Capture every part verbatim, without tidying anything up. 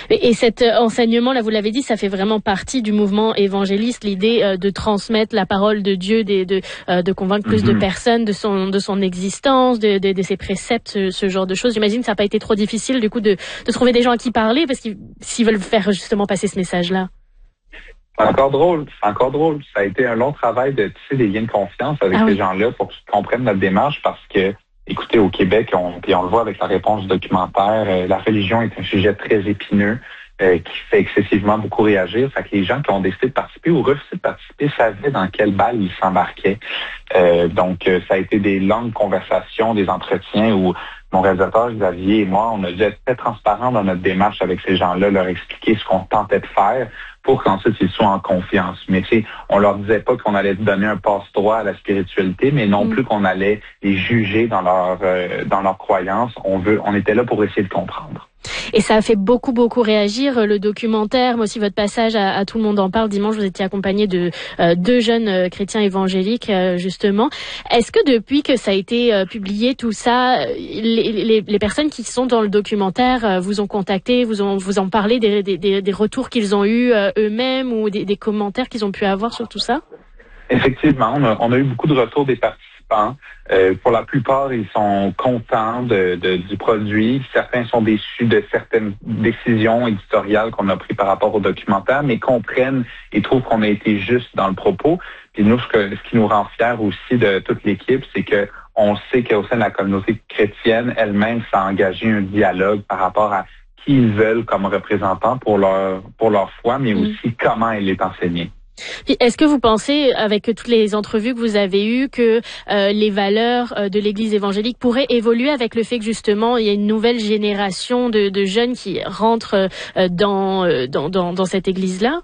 Et, et cet enseignement-là, vous l'avez dit, ça fait vraiment partie du mouvement évangéliste, l'idée euh, de transmettre la parole de Dieu, de, de, euh, de convaincre plus mm-hmm. de personnes de son, de son existence, de, de, de ses préceptes, ce, ce genre de choses. J'imagine que ça n'a pas été trop difficile du coup de, de trouver des gens à qui parler, parce qu'ils s'ils veulent faire justement passer ce message-là. C'est encore drôle, c'est encore drôle. Ça a été un long travail de tisser des liens de confiance avec ah oui. ces gens-là pour qu'ils comprennent notre démarche, parce que, écoutez, au Québec, on, puis on le voit avec la réponse du documentaire, euh, la religion est un sujet très épineux euh, qui fait excessivement beaucoup réagir. Fait que les gens qui ont décidé de participer ou refusé de participer savaient dans quelle balle ils s'embarquaient. Euh, donc, euh, ça a été des longues conversations, des entretiens où mon réalisateur Xavier et moi, on a dû être très transparents dans notre démarche avec ces gens-là, leur expliquer ce qu'on tentait de faire pour qu'ensuite ils soient en confiance. Mais tu sais, on leur disait pas qu'on allait donner un passe-droit à la spiritualité, mais non mmh. plus qu'on allait les juger dans leur euh, dans leurs croyances. On veut, on était là pour essayer de comprendre. Et ça a fait beaucoup, beaucoup réagir, le documentaire, mais aussi votre passage à, à Tout le monde en parle. Dimanche, vous étiez accompagné de euh, deux jeunes euh, chrétiens évangéliques, euh, justement. Est-ce que depuis que ça a été euh, publié, tout ça, les, les, les personnes qui sont dans le documentaire euh, vous ont contacté, vous ont, vous en parlé des, des, des retours qu'ils ont eus euh, eux-mêmes ou des, des commentaires qu'ils ont pu avoir sur tout ça? Effectivement, on a, on a eu beaucoup de retours des participants. Euh, pour la plupart, ils sont contents de, de, du produit. Certains sont déçus de certaines décisions éditoriales qu'on a prises par rapport au documentaire, mais comprennent et trouvent qu'on a été juste dans le propos. Puis nous, ce, que, ce qui nous rend fiers aussi de toute l'équipe, c'est que on sait qu'au sein de la communauté chrétienne elle-même s'est engagé un dialogue par rapport à qui ils veulent comme représentants pour leur pour leur foi, mais aussi mmh. comment elle est enseignée. Puis est-ce que vous pensez, avec toutes les entrevues que vous avez eues, que euh, les valeurs euh, de l'Église évangélique pourraient évoluer avec le fait que justement il y a une nouvelle génération de, de jeunes qui rentrent euh, dans, euh, dans dans dans cette Église-là?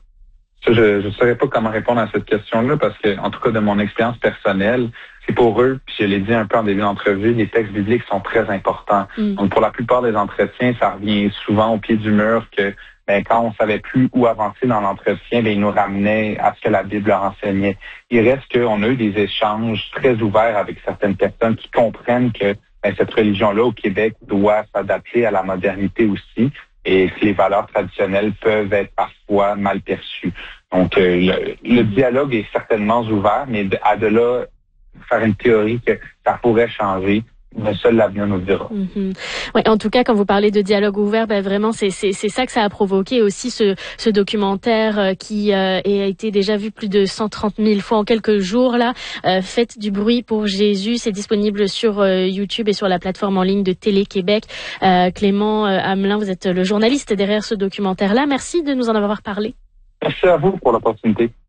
Je ne saurais pas comment répondre à cette question-là, parce que, en tout cas, de mon expérience personnelle, c'est pour eux, puis je l'ai dit un peu en début d'entrevue, les textes bibliques sont très importants. Mm. Donc, pour la plupart des entretiens, ça revient souvent au pied du mur que ben, quand on savait plus où avancer dans l'entretien, ben, ils nous ramenaient à ce que la Bible leur enseignait. Il reste qu'on a eu des échanges très ouverts avec certaines personnes qui comprennent que ben, cette religion-là au Québec doit s'adapter à la modernité aussi, et que les valeurs traditionnelles peuvent être parfois mal perçues. Donc, euh, le, le dialogue est certainement ouvert, mais de, à de là, faire une théorie que ça pourrait changer, mais seul l'avenir nous le dira. Mm-hmm. Ouais, en tout cas, quand vous parlez de dialogue ouvert, ben vraiment, c'est c'est c'est ça que ça a provoqué aussi ce ce documentaire euh, qui euh, a été déjà vu plus de cent trente mille fois en quelques jours là. Euh, Faites du bruit pour Jésus, c'est disponible sur euh, YouTube et sur la plateforme en ligne de Télé-Québec. Euh, Clément euh, Hamelin, vous êtes le journaliste derrière ce documentaire-là. Merci de nous en avoir parlé. Merci à vous pour l'opportunité.